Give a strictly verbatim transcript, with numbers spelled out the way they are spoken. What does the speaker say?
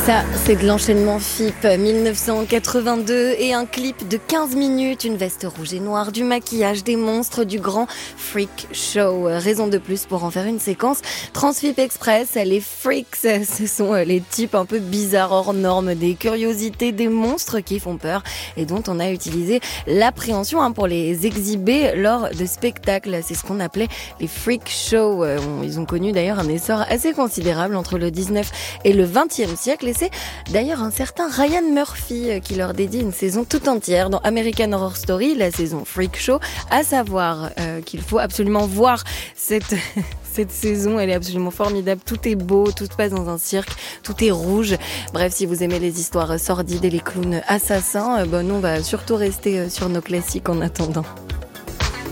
Ça, c'est de l'enchaînement F I P mille neuf cent quatre-vingt-deux et un clip de quinze minutes, une veste rouge et noire, du maquillage, des monstres, du grand freak show. Raison de plus pour en faire une séquence. Transfip Express, les freaks, ce sont les types un peu bizarres, hors normes, des curiosités, des monstres qui font peur et dont on a utilisé l'appréhension hein, pour les exhiber lors de spectacles. C'est ce qu'on appelait les freak shows. Ils ont connu d'ailleurs un essor assez considérable entre le dix-neuvième et le vingtième siècle. Et c'est d'ailleurs un certain Ryan Murphy qui leur dédie une saison tout entière dans American Horror Story, la saison Freak Show. À savoir euh, qu'il faut absolument voir cette... Cette saison, elle est absolument formidable. Tout est beau, tout se passe dans un cirque, tout est rouge. Bref, si vous aimez les histoires sordides et les clowns assassins, euh, ben nous, on va surtout rester sur nos classiques en attendant.